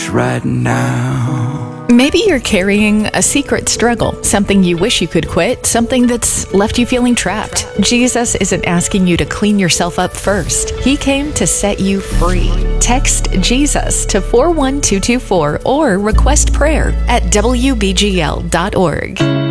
right now. Maybe you're carrying a secret struggle, something you wish you could quit, something that's left you feeling trapped. Jesus isn't asking you to clean yourself up first. He came to set you free. Text Jesus to 41224 or request prayer at wbgl.org.